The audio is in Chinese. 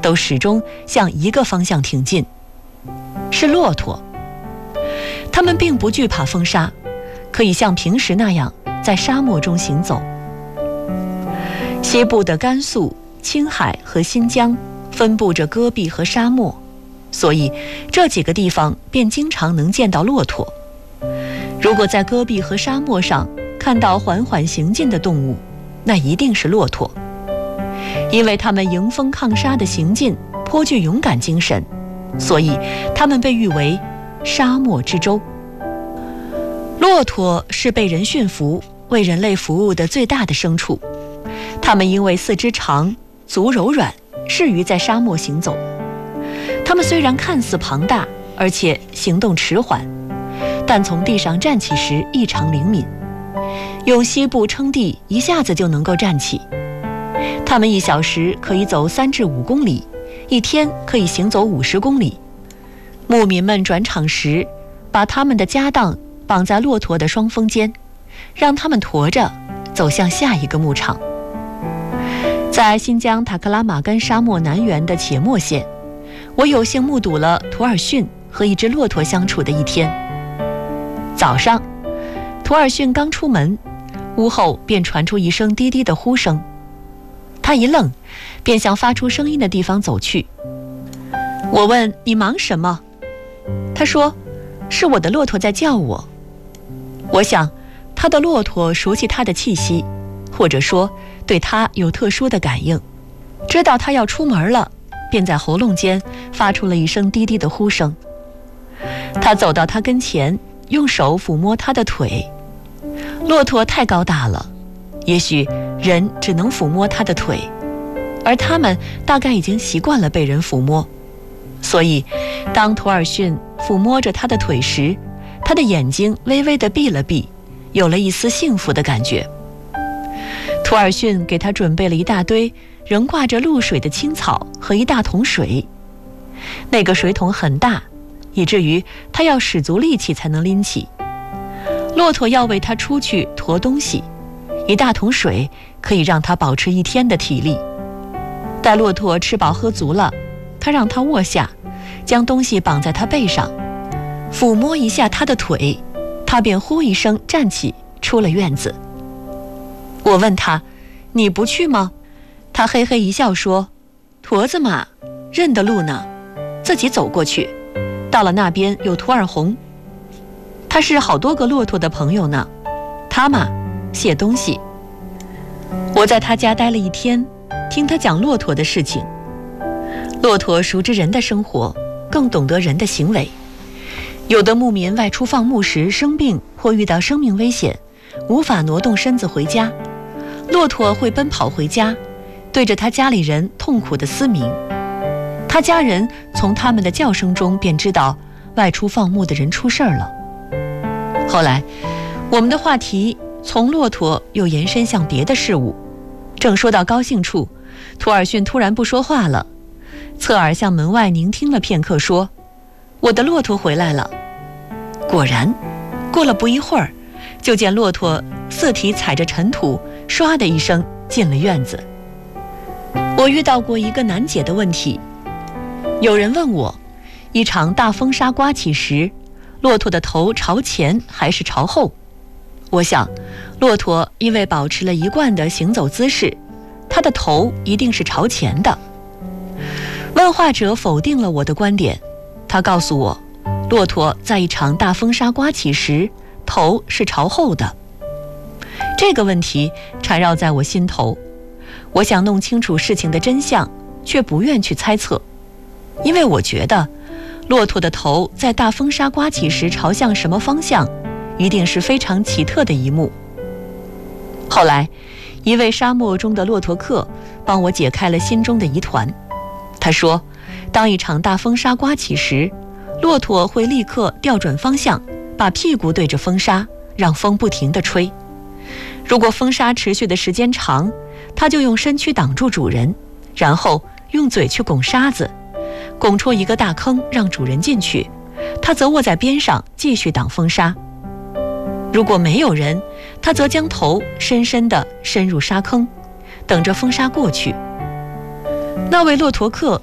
都始终向一个方向挺进，是骆驼。它们并不惧怕风沙，可以像平时那样在沙漠中行走。西部的甘肃、青海和新疆分布着戈壁和沙漠，所以这几个地方便经常能见到骆驼。如果在戈壁和沙漠上看到缓缓行进的动物，那一定是骆驼，因为它们迎风抗沙的行进颇具勇敢精神，所以它们被誉为沙漠之舟。骆驼是被人驯服、为人类服务的最大的牲畜，它们因为四肢长、足柔软，适于在沙漠行走。它们虽然看似庞大，而且行动迟缓，但从地上站起时异常灵敏，用膝部撑地，一下子就能够站起。它们1小时可以走3至5公里，一天可以行走50公里。牧民们转场时，把他们的家当绑在骆驼的双峰间，让他们驮着走向下一个牧场。在新疆塔克拉玛干沙漠南缘的且末县，我有幸目睹了图尔逊和一只骆驼相处的一天。早上，图尔逊刚出门，屋后便传出一声低低的呼声。他一愣，便向发出声音的地方走去。我问：“你忙什么？”他说：“是我的骆驼在叫我。”我想，他的骆驼熟悉他的气息，或者说对他有特殊的感应，知道他要出门了，便在喉咙间发出了一声低低的呼声。他走到他跟前，用手抚摸他的腿。骆驼太高大了，也许人只能抚摸他的腿，而他们大概已经习惯了被人抚摸，所以当图尔逊抚摸着他的腿时，他的眼睛微微地闭了闭，有了一丝幸福的感觉。图尔逊给他准备了一大堆仍挂着露水的青草和一大桶水，那个水桶很大，以至于他要使足力气才能拎起。骆驼要为他出去驮东西，一大桶水可以让他保持1天的体力。待骆驼吃饱喝足了，他让他卧下，将东西绑在他背上，抚摸一下他的腿，他便呼一声站起，出了院子。我问他：“你不去吗？”他嘿嘿一笑说：“驼子嘛，认得路呢，自己走过去，到了那边有图尔洪，他是好多个骆驼的朋友呢，他嘛，卸东西。”我在他家待了1天，听他讲骆驼的事情。骆驼熟知人的生活，更懂得人的行为。有的牧民外出放牧时生病或遇到生命危险，无法挪动身子回家，骆驼会奔跑回家，对着他家里人痛苦地嘶鸣。他家人从他们的叫声中便知道外出放牧的人出事儿了。后来，我们的话题从骆驼又延伸向别的事物，正说到高兴处，图尔逊突然不说话了，侧耳向门外聆听了片刻，说：“我的骆驼回来了。”果然，过了不一会儿，就见骆驼四蹄踩着尘土，唰的一声进了院子。我遇到过一个难解的问题，有人问我，一场大风沙刮起时，骆驼的头朝前还是朝后？我想，骆驼因为保持了一贯的行走姿势，它的头一定是朝前的。问话者否定了我的观点，他告诉我，骆驼在一场大风沙刮起时，头是朝后的。这个问题缠绕在我心头，我想弄清楚事情的真相，却不愿去猜测，因为我觉得骆驼的头在大风沙刮起时朝向什么方向，一定是非常奇特的一幕。后来，一位沙漠中的骆驼客帮我解开了心中的疑团。他说，当一场大风沙刮起时，骆驼会立刻调转方向，把屁股对着风沙，让风不停地吹。如果风沙持续的时间长，它就用身躯挡住主人，然后用嘴去拱沙子，拱出一个大坑让主人进去，它则卧在边上继续挡风沙。如果没有人，它则将头深深地深入沙坑，等着风沙过去。那位骆驼客